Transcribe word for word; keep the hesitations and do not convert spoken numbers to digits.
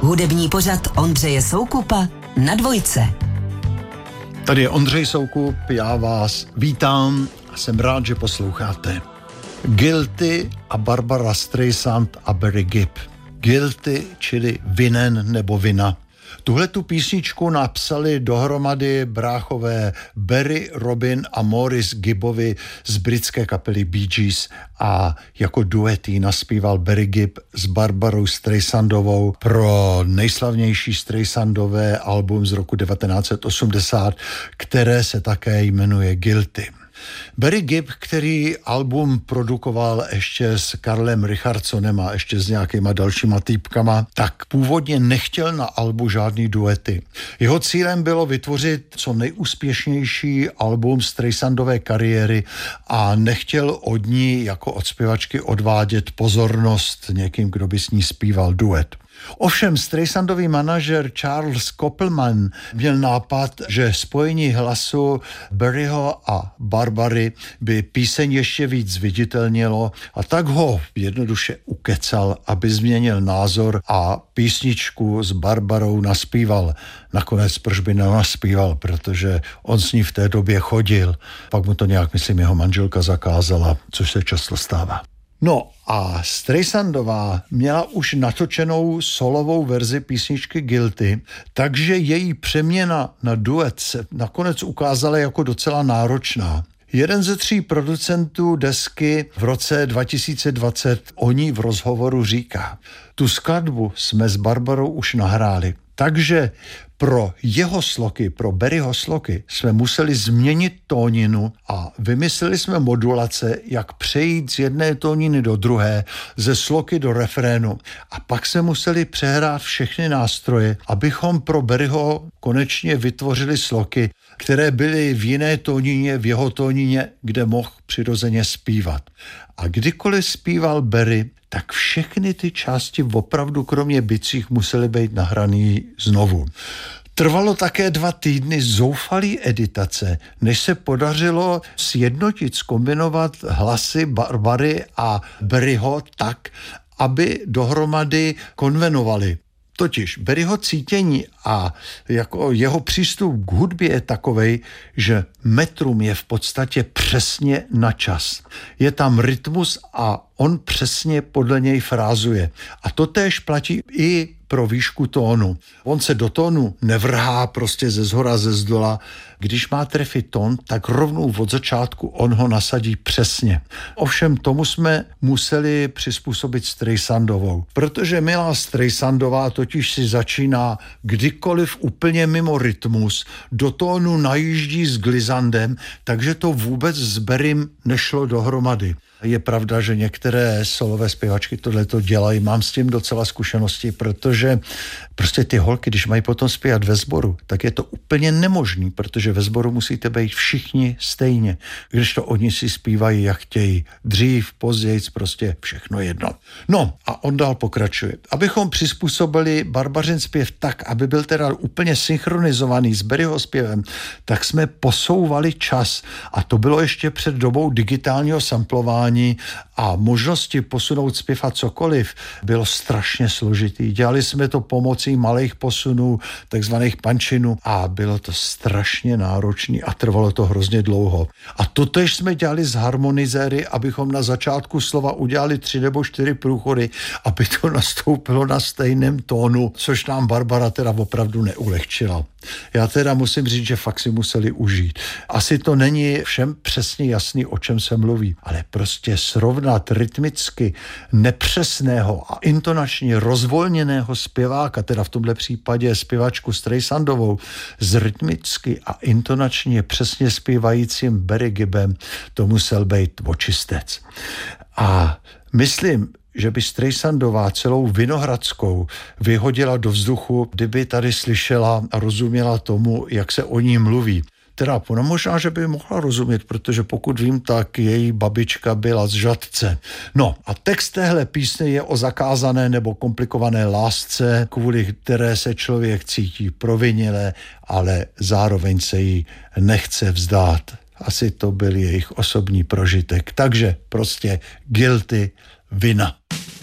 Hudební pořad Ondřeje Soukupa na Dvojce. Tady je Ondřej Soukup, já vás vítám a jsem rád, že posloucháte. Guilty a Barbara Streisand a Barry Gibb. Guilty, čili vinen nebo vina. Tuhle tu písničku napsali dohromady bráchové Barry, Robin a Maurice Gibbovi z britské kapely Bee Gees a jako duet ji naspíval Barry Gibb s Barbarou Streisandovou pro nejslavnější Streisandové album z roku devatenáct set osmdesát, které se také jmenuje Guilty. Barry Gibb, který album produkoval ještě s Karlem Richardsonem a ještě s nějakýma dalšíma týpkama, tak původně nechtěl na albu žádný duety. Jeho cílem bylo vytvořit co nejúspěšnější album Streisandové kariéry a nechtěl od ní jako od zpěvačky odvádět pozornost někým, kdo by s ní zpíval duet. Ovšem Streisandový manažer Charles Koppelman měl nápad, že spojení hlasu Barryho a Barbary by píseň ještě víc zviditelnilo a tak ho jednoduše ukecal, aby změnil názor a písničku s Barbarou naspíval. Nakonec proč by nenaspíval, protože on s ní v té době chodil. Pak mu to nějak, myslím, jeho manželka zakázala, což se často stává. No a Streisandová měla už natočenou solovou verzi písničky Guilty, takže její přeměna na duet se nakonec ukázala jako docela náročná. Jeden ze tří producentů desky v roce dva tisíce dvacet o ní v rozhovoru říká: tu skladbu jsme s Barbarou už nahráli, takže pro jeho sloky, pro Barryho sloky jsme museli změnit tóninu a vymysleli jsme modulace, jak přejít z jedné tóniny do druhé, ze sloky do refrénu. A pak se museli přehrát všechny nástroje, abychom pro Barryho konečně vytvořili sloky, které byly v jiné tónině, v jeho tónině, kde mohl přirozeně zpívat. A kdykoliv zpíval Barry, tak všechny ty části opravdu kromě bicích musely být nahraný znovu. Trvalo také dva týdny zoufalý editace, než se podařilo sjednotit, zkombinovat hlasy Barbary a Barryho tak, aby dohromady konvenovali. Totiž Barryho cítění a jako jeho přístup k hudbě je takovej, že metrum je v podstatě přesně na čas. Je tam rytmus a on přesně podle něj frázuje. A to též platí i pro výšku tónu. On se do tónu nevrhá prostě ze zhora, ze zdola. Když má trefit tón, tak rovnou od začátku on ho nasadí přesně. Ovšem tomu jsme museli přizpůsobit Streisandovou, protože milá Streisandová totiž si začíná kdykoliv úplně mimo rytmus, do tónu najíždí s glizandem, takže to vůbec s Barrym nešlo dohromady. Je pravda, že některé solové zpěvačky tohleto dělají, mám s tím docela zkušenosti, protože prostě ty holky, když mají potom zpívat ve sboru, tak je to úplně nemožný, protože ve sboru musíte být všichni stejně, když to oni si zpívají, jak chtějí. Dřív, později, prostě všechno jedno. No a on dál pokračuje. Abychom přizpůsobili Barbařin zpěv tak, aby byl teda úplně synchronizovaný s Barryho zpěvem, tak jsme posouvali čas a to bylo ještě před dobou digitálního samplování a možnosti posunout zpěv a cokoliv bylo strašně složitý. Dělali jsme to pomocí malých posunů, takzvaných punčinů a bylo to strašně náročné a trvalo to hrozně dlouho. A totež jsme dělali s harmonizéry, abychom na začátku slova udělali tři nebo čtyři průchody, aby to nastoupilo na stejném tónu, což nám Barbara teda opravdu neulehčila. Já teda musím říct, že fakt si museli užít. Asi to není všem přesně jasný, o čem se mluví, ale prostě srovnat rytmicky nepřesného a intonačně rozvolněného zpěváka, teda v tomhle případě zpěvačku Streisandovou, s rytmicky a intonačně přesně zpívajícím Barry Gibbem, to musel být očistec. A myslím, že by Streisandová celou Vinohradskou vyhodila do vzduchu, kdyby tady slyšela a rozuměla tomu, jak se o ní mluví. Teda ona možná, že by mohla rozumět, protože pokud vím, tak její babička byla z Žatce. No a text téhle písně je o zakázané nebo komplikované lásce, kvůli které se člověk cítí provinile, ale zároveň se jí nechce vzdát. Asi to byl jejich osobní prožitek. Takže prostě guilty, vina.